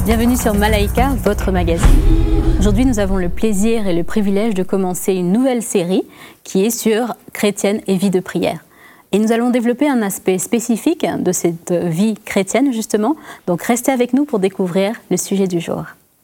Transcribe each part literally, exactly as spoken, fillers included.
Bienvenue sur Malaika, votre magazine. Aujourd'hui, nous avons le plaisir et le privilège de commencer une nouvelle série qui est sur chrétienne et vie de prière. Et nous allons développer un aspect spécifique de cette vie chrétienne, justement. Donc, restez avec nous pour découvrir le sujet du jour.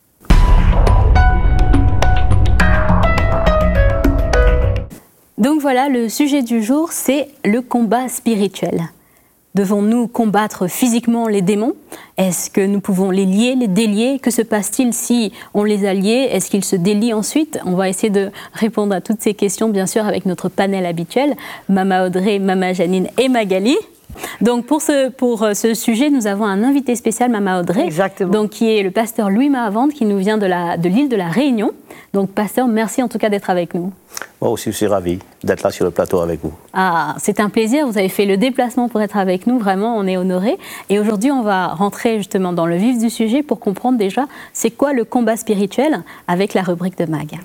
Donc voilà, le sujet du jour, c'est le combat spirituel. Devons-nous combattre physiquement les démons? Est-ce que nous pouvons les lier, les délier? Que se passe-t-il si on les a liés? Est-ce qu'ils se délient ensuite? On va essayer de répondre à toutes ces questions, bien sûr, avec notre panel habituel, Mama Audrey, Mama Janine et Magali. Donc pour ce, pour ce sujet, nous avons un invité spécial, Mama Audrey, Exactement. Donc, qui est le pasteur Louis Mahavande, qui nous vient de, la, de l'île de la Réunion. Donc pasteur, merci en tout cas d'être avec nous. Moi aussi, je suis ravi d'être là sur le plateau avec vous. Ah, c'est un plaisir, vous avez fait le déplacement pour être avec nous, vraiment, on est honorés. Et aujourd'hui, on va rentrer justement dans le vif du sujet pour comprendre déjà c'est quoi le combat spirituel avec la rubrique de Mag.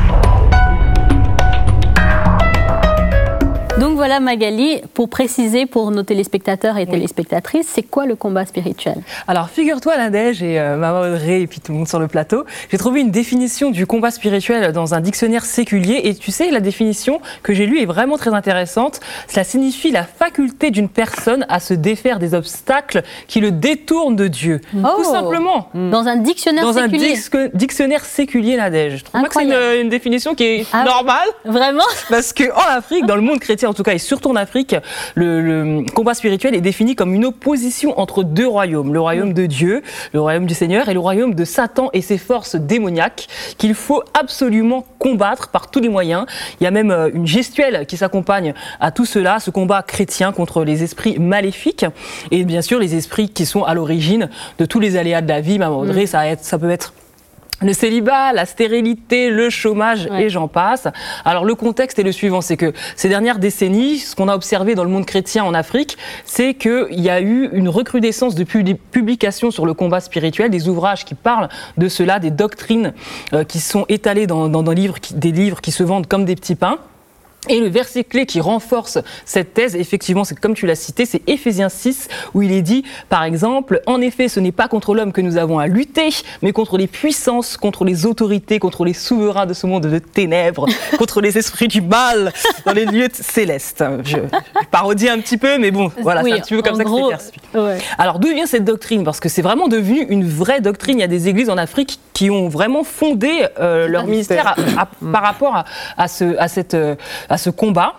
Donc voilà Magali, pour préciser pour nos téléspectateurs et téléspectatrices, c'est quoi le combat spirituel? Alors figure-toi Nadège et euh, Mama Audrey et puis tout le monde sur le plateau, j'ai trouvé une définition du combat spirituel dans un dictionnaire séculier et tu sais la définition que j'ai lue est vraiment très intéressante. Cela signifie la faculté d'une personne à se défaire des obstacles qui le détournent de Dieu. Oh. Tout simplement. Dans un dictionnaire dans séculier. Dans un dictionnaire séculier Nadège. Je trouve pas que c'est une, une définition qui est ah, normale. Vraiment? Parce qu'en Afrique, dans le monde chrétien en tout cas, et surtout en Afrique, le, le combat spirituel est défini comme une opposition entre deux royaumes. Le royaume de Dieu, le royaume du Seigneur, et le royaume de Satan et ses forces démoniaques, qu'il faut absolument combattre par tous les moyens. Il y a même une gestuelle qui s'accompagne à tout cela, ce combat chrétien contre les esprits maléfiques, et bien sûr les esprits qui sont à l'origine de tous les aléas de la vie. Maman Audrey, mmh. ça, ça peut être le célibat, la stérilité, le chômage ouais. et j'en passe. Alors le contexte est le suivant, c'est que ces dernières décennies, ce qu'on a observé dans le monde chrétien en Afrique, c'est qu'il y a eu une recrudescence de publications sur le combat spirituel, des ouvrages qui parlent de cela, des doctrines euh, qui sont étalées dans, dans, dans livres, qui, des livres qui se vendent comme des petits pains. Et le verset clé qui renforce cette thèse, effectivement, c'est comme tu l'as cité, c'est Éphésiens six, où il est dit, par exemple, « En effet, ce n'est pas contre l'homme que nous avons à lutter, mais contre les puissances, contre les autorités, contre les souverains de ce monde de ténèbres, contre les esprits du mal dans les lieux célestes. » Je, je parodie un petit peu, mais bon, voilà, oui, c'est un petit peu comme ça gros, que c'est perçu. Ouais. Alors, d'où vient cette doctrine? Parce que c'est vraiment devenu une vraie doctrine. Il y a des églises en Afrique qui ont vraiment fondé euh, leur ministère à, à, par rapport à, à, ce, à cette... à ce combat.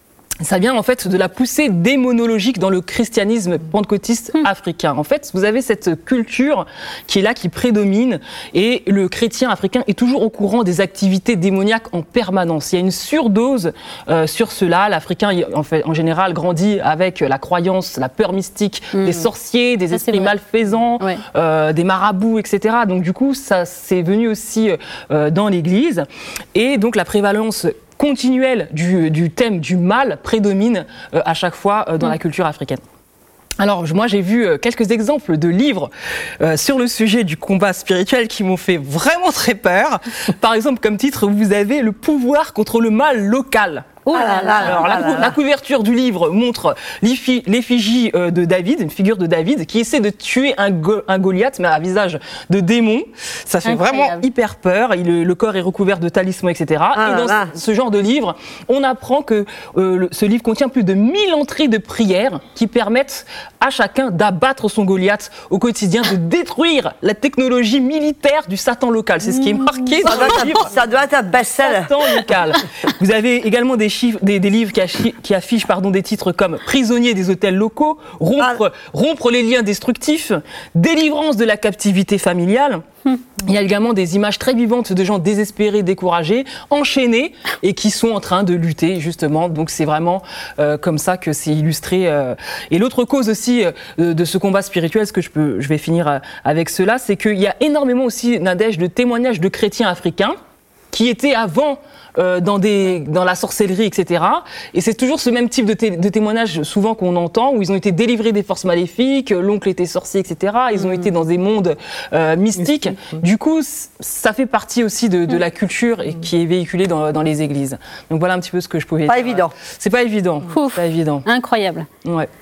Ça vient en fait de la poussée démonologique dans le christianisme pentecôtiste mmh. africain. En fait, vous avez cette culture qui est là, qui prédomine, et le chrétien africain est toujours au courant des activités démoniaques en permanence. Il y a une surdose euh, sur cela. L'Africain, en, fait, en général, grandit avec la croyance, la peur mystique mmh. des sorciers, des ça, esprits malfaisants, ouais. euh, des marabouts, et cetera. Donc du coup, ça c'est venu aussi euh, dans l'Église. Et donc la prévalence continuelle du, du thème du mal prédomine euh, à chaque fois euh, dans mmh. la culture africaine. Alors moi j'ai vu euh, quelques exemples de livres euh, sur le sujet du combat spirituel qui m'ont fait vraiment très peur. Par exemple comme titre vous avez Le pouvoir contre le mal local. Oh là là, alors la, cou- la couverture du livre montre l'effigie de David, une figure de David qui essaie de tuer un, go- un Goliath mais à visage de démon. Ça fait Incroyable. Vraiment hyper peur. Il, le corps est recouvert de talismans, et cetera. Ah et dans là. Ce, ce genre de livre, on apprend que euh, le, ce livre contient plus de mille entrées de prières qui permettent à chacun d'abattre son Goliath au quotidien, de détruire la technologie militaire du Satan local. C'est ce qui est marqué mmh, dans le livre. Ça doit être un best-seller. Satan local. Vous avez également des Chiffres, des, des livres qui, achi, qui affichent pardon, des titres comme Prisonniers des hôtels locaux, rompre, ah. rompre les liens destructifs, Délivrance de la captivité familiale. Hum. Il y a également des images très vivantes de gens désespérés, découragés, enchaînés et qui sont en train de lutter justement. Donc c'est vraiment euh, comme ça que c'est illustré. Euh. Et l'autre cause aussi euh, de ce combat spirituel, ce que je, peux, je vais finir euh, avec cela, c'est qu'il y a énormément aussi, Nadège, de témoignages de chrétiens africains qui étaient avant euh, dans, des, dans la sorcellerie, et cetera. Et c'est toujours ce même type de, té- de témoignage souvent qu'on entend, où ils ont été délivrés des forces maléfiques, l'oncle était sorcier, et cetera. Ils ont mmh. été dans des mondes euh, mystiques. Mmh. Du coup, c- ça fait partie aussi de, de la culture et qui est véhiculée dans, dans les églises. Donc voilà un petit peu ce que je pouvais pas dire. Évident. C'est pas évident. Ouf. Pas évident. Incroyable. Ouais.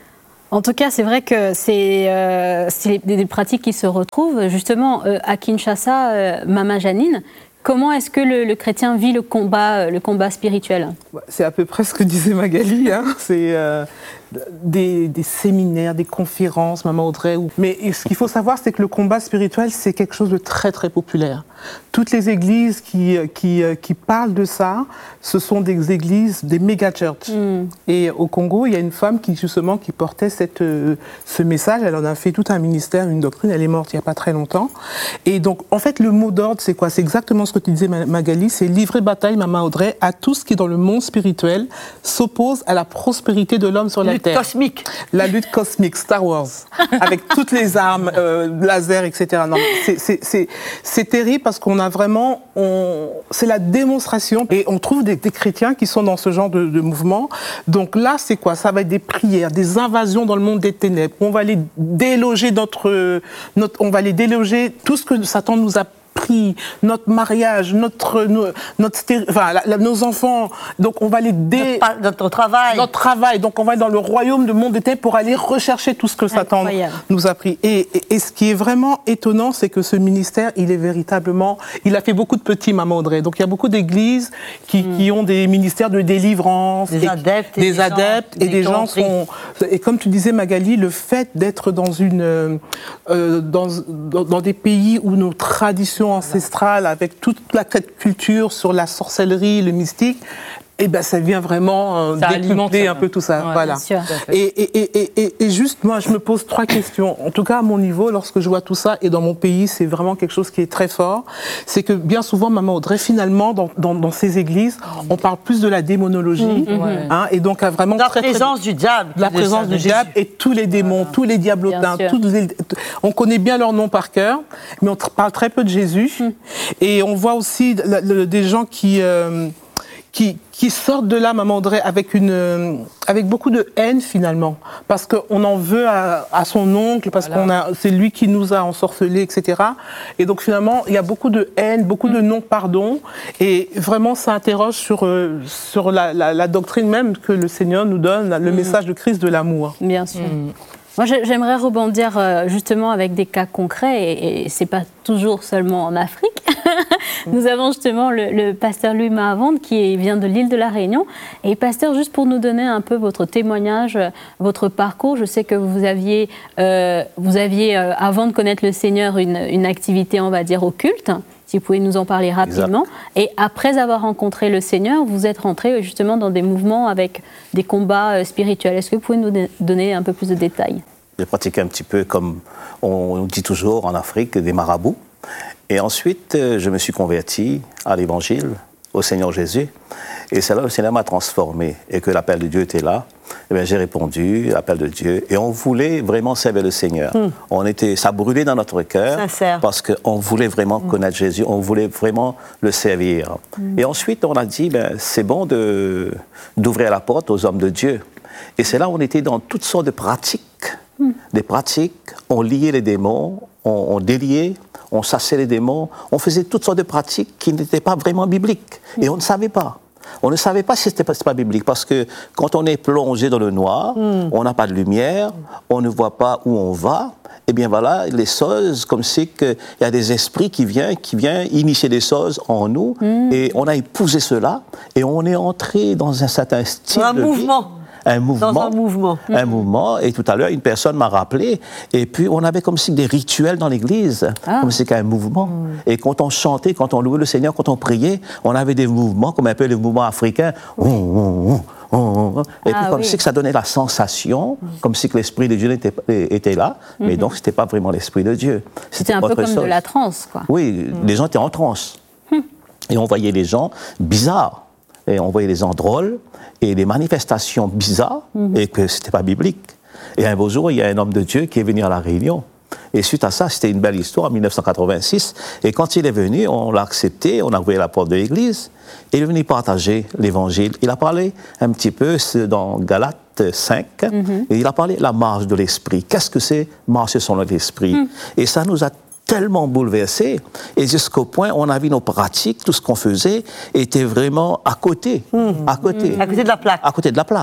En tout cas, c'est vrai que c'est euh, des, des pratiques qui se retrouvent. Justement, euh, à Kinshasa, euh, Mama Janine, comment est-ce que le, le chrétien vit le combat, le combat spirituel? C'est à peu près ce que disait Magali. Hein. C'est euh, des, des séminaires, des conférences, Maman Audrey. Ou... Mais ce qu'il faut savoir, c'est que le combat spirituel, c'est quelque chose de très, très populaire. Toutes les églises qui, qui, qui parlent de ça, ce sont des églises, des méga-churches. Mm. Et au Congo, il y a une femme qui, justement, qui portait cette, euh, ce message. Elle en a fait tout un ministère, une doctrine. Elle est morte il n'y a pas très longtemps. Et donc, en fait, le mot d'ordre, c'est quoi? C'est exactement ce que tu disais, Magali. C'est livrer bataille, Maman Audrey, à tout ce qui, dans le monde spirituel, s'oppose à la prospérité de l'homme sur la lutte terre. Cosmique. La lutte cosmique, Star Wars, avec toutes les armes, euh, laser, et cetera. Non, c'est, c'est, c'est, c'est terrible parce qu'on a vraiment, on, c'est la démonstration, et on trouve des, des chrétiens qui sont dans ce genre de, de mouvement. Donc là, c'est quoi? Ça va être des prières, des invasions dans le monde des ténèbres. On va les déloger notre, notre on va les déloger tout ce que Satan nous a pris, notre mariage, notre, notre, notre enfin, la, la, nos enfants, donc on va les dé... Notre, notre travail. Notre travail, donc on va être dans le royaume du monde des ténèbres pour aller rechercher tout ce que Satan nous a pris. Et, et, et ce qui est vraiment étonnant, c'est que ce ministère, il est véritablement, il a fait beaucoup de petits, Maman Audrey. Donc il y a beaucoup d'églises qui, mm. qui ont des ministères de délivrance, des et, adeptes, des, des adeptes, gens, et des, des gens sont. Et comme tu disais, Magali, le fait d'être dans une, euh, dans, dans, dans des pays où nos traditions ancestrale, avec toute la culture sur la sorcellerie, le mystique, et eh ben ça vient vraiment euh, décupler un peu tout ça. Ouais, voilà. Et, et, et, et, et juste, moi, je me pose trois questions. En tout cas, à mon niveau, lorsque je vois tout ça, et dans mon pays, c'est vraiment quelque chose qui est très fort. C'est que bien souvent, Maman Audrey, finalement, dans, dans, dans ces églises, on parle plus de la démonologie, mmh, ouais. hein, et donc à vraiment la très, présence très, du diable, la présence du diable et tous les démons, voilà. tous les diablotins, tous les, on connaît bien leur nom par cœur, mais on parle très peu de Jésus. Mmh. Et on voit aussi le, le, des gens qui euh, Qui, qui sortent de là, Maman Audrey, avec, une, avec beaucoup de haine, finalement. Parce qu'on en veut à, à son oncle, parce voilà. qu'on a, c'est lui qui nous a ensorcelés, et cetera. Et donc, finalement, il y a beaucoup de haine, beaucoup mmh. de non-pardon. Et vraiment, ça interroge sur, euh, sur la, la, la doctrine même que le Seigneur nous donne, le mmh. message de Christ de l'amour. Bien sûr. Mmh. Moi, j'aimerais rebondir justement avec des cas concrets, et, et ce n'est pas toujours seulement en Afrique. Nous avons justement le, le pasteur Louis Mahavande qui vient de l'île de la Réunion. Et pasteur, juste pour nous donner un peu votre témoignage, votre parcours, je sais que vous aviez, euh, vous aviez euh, avant de connaître le Seigneur, une, une activité, on va dire, occulte. Si vous pouvez nous en parler rapidement. Exact. Et après avoir rencontré le Seigneur, vous êtes rentré justement dans des mouvements avec des combats spirituels. Est-ce que vous pouvez nous donner un peu plus de détails? J'ai pratiqué un petit peu, comme on dit toujours en Afrique, des marabouts. Et ensuite, je me suis converti à l'Évangile, au Seigneur Jésus. Et c'est là que le Seigneur m'a transformé et que l'appel de Dieu était là. Et bien, j'ai répondu, l'appel de Dieu. Et on voulait vraiment servir le Seigneur. Mm. On était, ça brûlait dans notre cœur. Sincère. Parce qu'on voulait vraiment mm. connaître Jésus. On voulait vraiment le servir. Mm. Et ensuite, on a dit, ben, c'est bon de, d'ouvrir la porte aux hommes de Dieu. Et c'est là où on était dans toutes sortes de pratiques. Mm. Des pratiques, on liait les démons, on, on déliait, on chassait les démons. On faisait toutes sortes de pratiques qui n'étaient pas vraiment bibliques. Mm. Et on ne savait pas. On ne savait pas si ce n'était pas, pas biblique, parce que quand on est plongé dans le noir, mm. on n'a pas de lumière, on ne voit pas où on va, et bien voilà, les choses, comme c'est qu'il y a des esprits qui viennent, qui viennent initier des choses en nous, mm. et on a épousé cela, et on est entré dans un certain style un de mouvement. vie. Un mouvement, dans un mouvement. Un mouvement. Et tout à l'heure, une personne m'a rappelé. Et puis, on avait comme si des rituels dans l'église. Ah. Comme si c'était un mouvement. Mm. Et quand on chantait, quand on louait le Seigneur, quand on priait, on avait des mouvements, comme un peu les mouvements africains. Oui. Oh, oh, oh, oh. Et ah, puis, comme oui. si que ça donnait la sensation, mm. comme si que l'Esprit de Dieu était, était là. Mm-hmm. Mais donc, ce n'était pas vraiment l'Esprit de Dieu. C'était, c'était un peu comme chose. De la transe, quoi. Oui, mm. les gens étaient en transe. Mm. Et on voyait les gens bizarres. Et on voyait les gens drôles et des manifestations bizarres mmh. et que ce n'était pas biblique. Et un beau jour, il y a un homme de Dieu qui est venu à La Réunion. Et suite à ça, c'était une belle histoire en dix-neuf cent quatre-vingt-six. Et quand il est venu, on l'a accepté, on a ouvert la porte de l'église. Et il est venu partager l'évangile. Il a parlé un petit peu dans Galates cinq. Mmh. Et il a parlé de la marche de l'esprit. Qu'est-ce que c'est marcher selon l'esprit? Mmh. Et ça nous a tellement bouleversé, et jusqu'au point on a vu nos pratiques, tout ce qu'on faisait était vraiment à côté, mmh. à côté, mmh. à côté de la plaque, à côté de la plaque.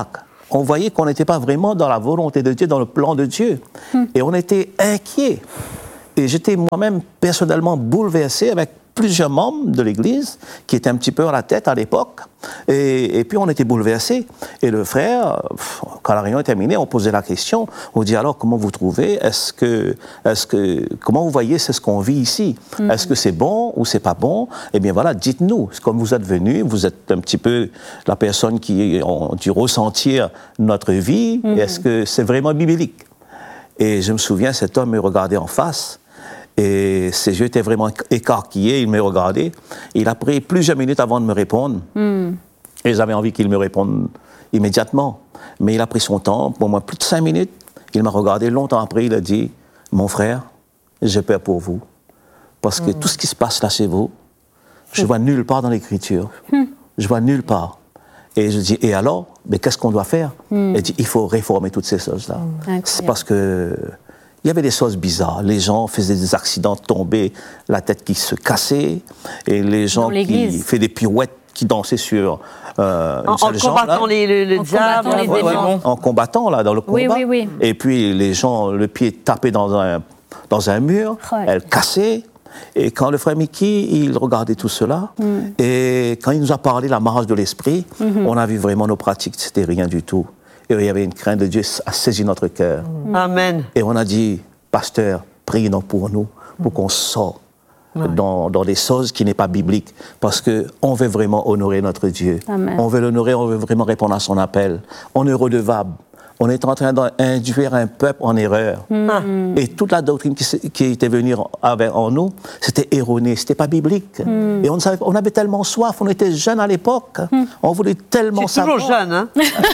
on voyait qu'on n'était pas vraiment dans la volonté de Dieu, dans le plan de Dieu. Mm. Et on était inquiets. Et j'étais moi-même personnellement bouleversé avec plusieurs membres de l'Église qui étaient un petit peu à la tête à l'époque. Et, et puis on était bouleversés. Et le frère, quand la réunion est terminée, on posait la question. On dit alors comment vous trouvez? Est-ce que, est-ce que, comment vous voyez c'est ce qu'on vit ici? Mm-hmm. Est-ce que c'est bon ou c'est pas bon? Eh bien voilà, dites-nous. Comme vous êtes venus, vous êtes un petit peu la personne qui a dû ressentir notre vie. Mm-hmm. Est-ce que c'est vraiment biblique? Et je me souviens, cet homme me regardait en face. Et ses yeux étaient vraiment écarquillés, il me regardait. Il a pris plusieurs minutes avant de me répondre. Mm. Et j'avais envie qu'il me réponde immédiatement. Mais il a pris son temps, pour moi plus de cinq minutes. Il m'a regardé longtemps après, il a dit « Mon frère, j'ai peur pour vous. Parce que mm. tout ce qui se passe là chez vous, je ne vois nulle part dans l'Écriture. Mm. Je vois nulle part. » Et je dis « Et alors, mais qu'est-ce qu'on doit faire ?» mm. Il dit « Il faut réformer toutes ces choses-là. Mm. » C'est parce que... Il y avait des choses bizarres. Les gens faisaient des accidents, tombaient, la tête qui se cassait, et les gens qui faisaient des pirouettes, qui dansaient sur euh, en, en combattant les, le, le en diable, combattant les ouais, ouais, en combattant là dans le combat. Oui, oui, oui. Et puis les gens, le pied tapé dans un dans un mur, ouais. Elle cassait. Et quand le frère Mickey, il regardait tout cela, mm. et quand il nous a parlé de la marche de l'esprit, mm-hmm. on a vu vraiment nos pratiques, c'était rien du tout. Et il y avait une crainte de Dieu à saisir notre cœur. Amen. Et on a dit, pasteur, priez donc pour nous, pour qu'on sorte ouais. dans, dans des choses qui n'est pas bibliques. Parce qu'on veut vraiment honorer notre Dieu. Amen. On veut l'honorer, on veut vraiment répondre à son appel. On est redevable. On est en train d'induire un peuple en erreur. Mm. Et toute la doctrine qui, qui était venue avec, en nous, c'était erroné, c'était pas biblique. Mm. Et on, savait, on avait tellement soif, on était jeunes à l'époque, mm. on voulait tellement savoir. Toujours jeune, hein?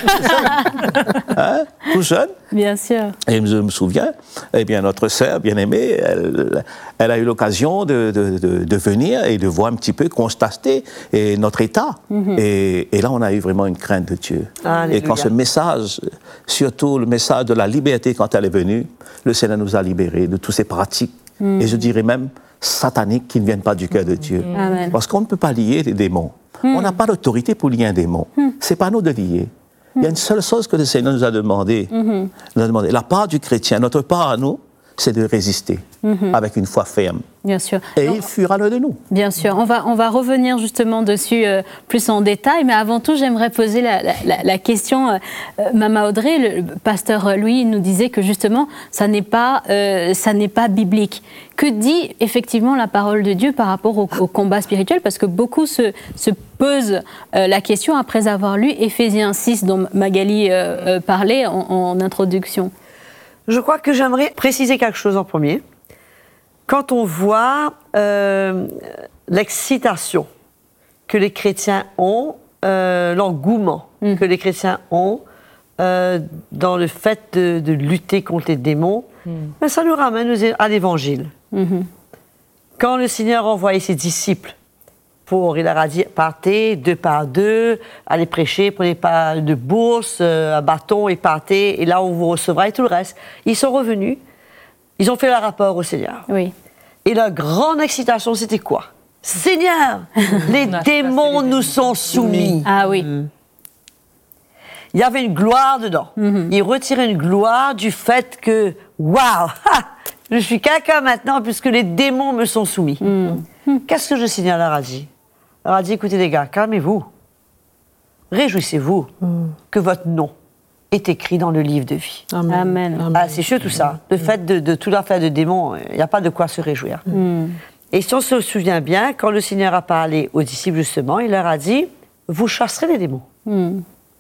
hein? Tout jeune. Bien sûr. Et je me souviens, eh bien, notre sœur bien-aimée, elle, elle a eu l'occasion de, de, de, de venir et de voir un petit peu, constater et notre état. Mm-hmm. Et, et là, on a eu vraiment une crainte de Dieu. Alléluia. Et quand ce message, surtout le message de la liberté, quand elle est venue, le Seigneur nous a libérés de toutes ces pratiques. Mm-hmm. Et je dirais même sataniques qui ne viennent pas du cœur de Dieu. Amen. Parce qu'on ne peut pas lier les démons. Mm-hmm. On n'a pas d'autorité pour lier un démon. Mm-hmm. C'est pas à nous de lier. Il y a une seule chose que le Seigneur nous a demandé. Mm-hmm. nous a demandé. La part du chrétien, notre part à nous, c'est de résister mm-hmm. avec une foi ferme. Bien sûr. Et donc, il fuira l'un de nous. Bien sûr. On va, on va revenir justement dessus euh, plus en détail, mais avant tout, j'aimerais poser la, la, la question. Euh, Mama Audrey, le, le pasteur Louis nous disait que justement, ça n'est pas, euh, ça n'est pas biblique. Que dit effectivement la parole de Dieu par rapport au, au combat spirituel? Parce que beaucoup se, se posent euh, la question après avoir lu Éphésiens six, dont Magali euh, euh, parlait en, en introduction. Je crois que j'aimerais préciser quelque chose en premier. Quand on voit euh, l'excitation que les chrétiens ont, euh, l'engouement mmh. que les chrétiens ont euh, dans le fait de, de lutter contre les démons, mmh. ben ça nous ramène à l'Évangile. Mmh. Quand le Seigneur a envoyé ses disciples, pour, il leur a dit, partez deux par deux, allez prêcher, prenez pas de bourse, euh, un bâton et partez, et là on vous recevra et tout le reste. Ils sont revenus, ils ont fait leur rapport au Seigneur. Oui. Et leur grande excitation, c'était quoi? Seigneur, les démons nous sont soumis. Ah oui. Mmh. Il y avait une gloire dedans. Mmh. Ils retiraient une gloire du fait que, waouh, je suis quelqu'un maintenant puisque les démons me sont soumis. Mmh. Qu'est-ce que le Seigneur leur a dit? Il leur a dit, écoutez les gars, calmez-vous. Réjouissez-vous mmh. que votre nom est écrit dans le livre de vie. Amen. Amen. Amen. Ah, c'est sûr tout ça. Le mmh. fait de, de tout l'affaire de démons, il n'y a pas de quoi se réjouir. Mmh. Et si on se souvient bien, quand le Seigneur a parlé aux disciples justement, il leur a dit, vous chasserez les démons. Mmh.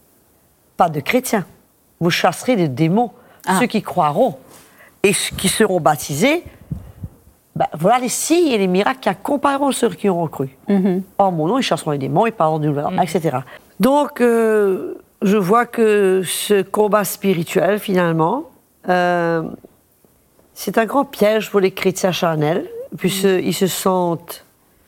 Pas de chrétiens. Vous chasserez les démons. Ah. Ceux qui croiront et ceux qui seront baptisés, ben, voilà les signes et les miracles qui accompagneront ceux qui auront cru. Mm-hmm. En mon nom, ils chasseront les démons, ils parleront de nouvelles, mm-hmm. et cetera. Donc, euh, je vois que ce combat spirituel, finalement, euh, c'est un grand piège pour les chrétiens charnels, puisqu'ils mm-hmm. se sentent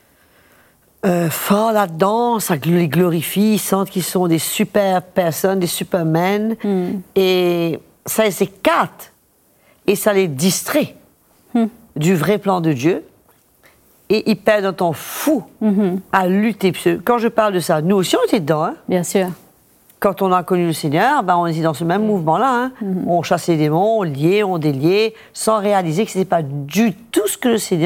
euh, forts là-dedans, ça les glorifie, ils sentent qu'ils sont des super personnes, des supermen, mm-hmm. et ça les écarte, et ça les distrait. Mm-hmm. du vrai plan de Dieu, et ils perdent un temps fou mm-hmm. à lutter. Quand je parle de ça, nous aussi on était dedans. Hein? Bien sûr. quand on a connu le Seigneur, ben, on est dans ce même mouvement-là. Hein. Mm-hmm. On chassait les démons, on liait, on déliait, sans réaliser que ce n'était pas du tout ce que le Seigneur